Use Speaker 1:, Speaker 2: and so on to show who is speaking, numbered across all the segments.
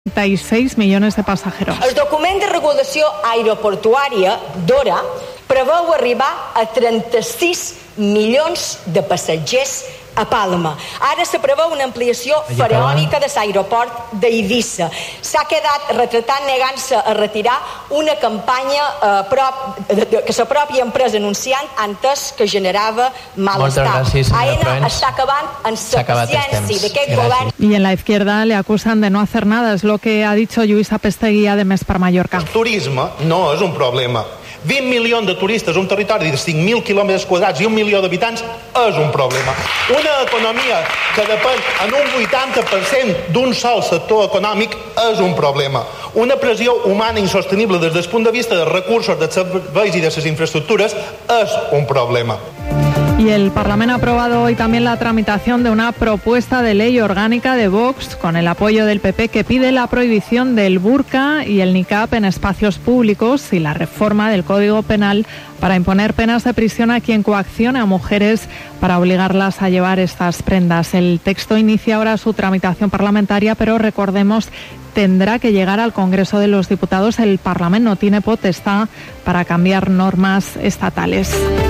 Speaker 1: 36 millones de pasajeros.
Speaker 2: El document de regulació aeroportuària d'ORA preveu arribar a 36 milions de passatgers a Palma. Ara se preveu una ampliació faraònica de l'aeroport d'Eivissa. S'ha quedat retratat negant-se a retirar una campanya que la pròpia empresa anunciant antes que generava malestar. AENA està acabant amb la paciència d'aquest govern.
Speaker 1: Y en la izquierda le acusan de no hacer nada, es lo que ha dicho Lluís Apestegui de Més per Mallorca.
Speaker 3: El turisme no és un problema. 20 milions de turistes, un territori de 5.000 quilòmetres quadrats i 1 milió d'habitants és un problema. Una economia que depèn en un 80% d'un sol sector econòmic és un problema. Una pressió humana insostenible des del punt de vista dels recursos, dels serveis i de les infraestructures és un problema.
Speaker 1: Y el Parlamento ha aprobado hoy también la tramitación de una propuesta de ley orgánica de Vox con el apoyo del PP que pide la prohibición del burka y el niqab en espacios públicos y la reforma del Código Penal para imponer penas de prisión a quien coaccione a mujeres para obligarlas a llevar estas prendas. El texto inicia ahora su tramitación parlamentaria, pero recordemos, tendrá que llegar al Congreso de los Diputados. El Parlamento no tiene potestad para cambiar normas estatales.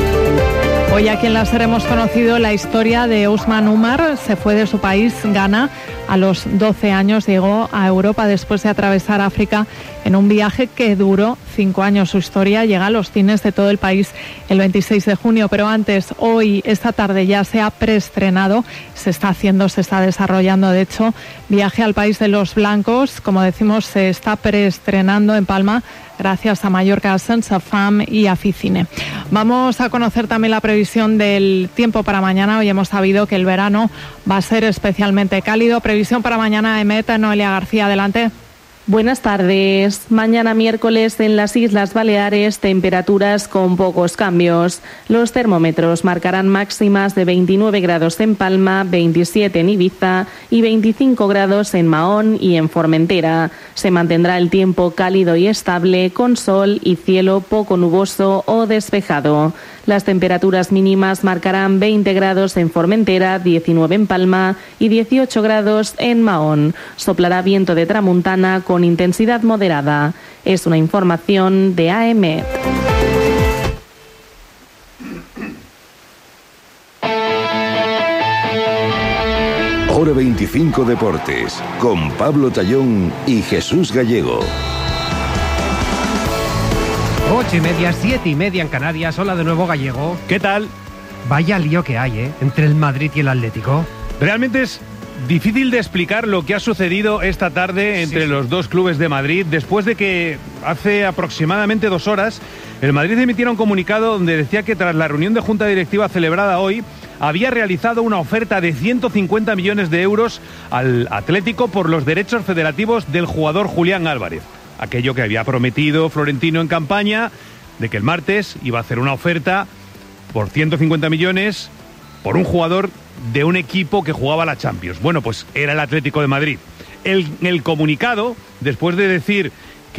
Speaker 1: Hoy aquí en la SER hemos conocido la historia de Ousmane Umar. Se fue de su país, Ghana, a los 12 años. Llegó a Europa después de atravesar África en un viaje que duró 5 años. Su historia llega a los cines de todo el país el 26 de junio. Pero antes, hoy, esta tarde ya se ha preestrenado. Se está desarrollando, de hecho, Viaje al País de los Blancos. Como decimos, se está preestrenando en Palma gracias a Mallorca Sense Fam y a Ficine. Vamos a conocer también la previsión del tiempo para mañana. Hoy hemos sabido que el verano va a ser especialmente cálido. Previsión para mañana, EMET, Noelia García, adelante.
Speaker 4: Buenas tardes. Mañana miércoles en las Islas Baleares temperaturas con pocos cambios. Los termómetros marcarán máximas de 29 grados en Palma, 27 en Ibiza y 25 grados en Mahón y en Formentera. Se mantendrá el tiempo cálido y estable con sol y cielo poco nuboso o despejado. Las temperaturas mínimas marcarán 20 grados en Formentera, 19 en Palma y 18 grados en Mahón. Soplará viento de tramuntana con intensidad moderada. Es una información de AEMET.
Speaker 5: Hora 25 Deportes, con Pablo Tallón y Jesús Gallego.
Speaker 6: 8:30, 7:30 en Canarias. Hola de nuevo, Gallego.
Speaker 7: ¿Qué tal?
Speaker 6: Vaya lío que hay, entre el Madrid y el Atlético.
Speaker 7: Realmente es difícil de explicar lo que ha sucedido esta tarde entre los dos clubes de Madrid, después de que hace aproximadamente 2 horas el Madrid emitiera un comunicado donde decía que tras la reunión de junta directiva celebrada hoy había realizado una oferta de 150 millones de euros al Atlético por los derechos federativos del jugador Julián Álvarez. Aquello que había prometido Florentino en campaña, de que el martes iba a hacer una oferta por 150 millones por un jugador de un equipo que jugaba la Champions. Bueno, pues era el Atlético de Madrid. El comunicado, después de decir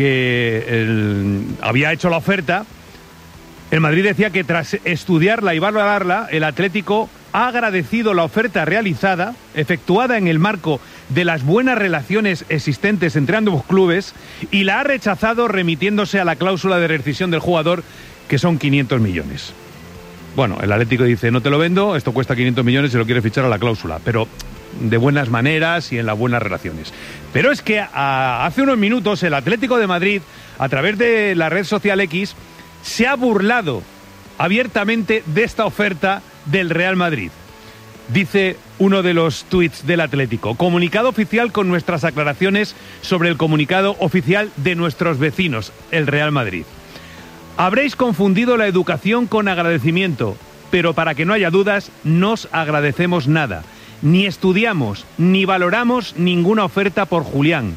Speaker 7: que había hecho la oferta, el Madrid decía que tras estudiarla y valorarla, el Atlético ha agradecido la oferta realizada, efectuada en el marco de las buenas relaciones existentes entre ambos clubes, y la ha rechazado remitiéndose a la cláusula de rescisión del jugador, que son 500 millones. Bueno, el Atlético dice, no te lo vendo, esto cuesta 500 millones y lo quiere fichar a la cláusula, pero de buenas maneras y en las buenas relaciones. Pero es que hace unos minutos el Atlético de Madrid, a través de la red social X, se ha burlado abiertamente de esta oferta del Real Madrid. Dice uno de los tuits del Atlético: comunicado oficial con nuestras aclaraciones sobre el comunicado oficial de nuestros vecinos, el Real Madrid. Habréis confundido la educación con agradecimiento, pero para que no haya dudas, no os agradecemos nada. Ni estudiamos, ni valoramos ninguna oferta por Julián.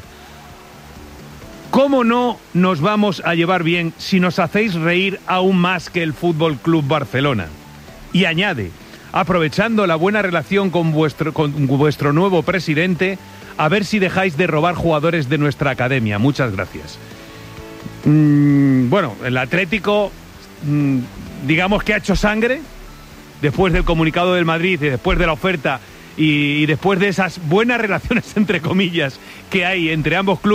Speaker 7: ¿Cómo no nos vamos a llevar bien si nos hacéis reír aún más que el Fútbol Club Barcelona? Y añade, aprovechando la buena relación con vuestro nuevo presidente, a ver si dejáis de robar jugadores de nuestra academia. Muchas gracias. Bueno, el Atlético, digamos que ha hecho sangre después del comunicado del Madrid y después de la oferta y después de esas buenas relaciones, entre comillas, que hay entre ambos clubes,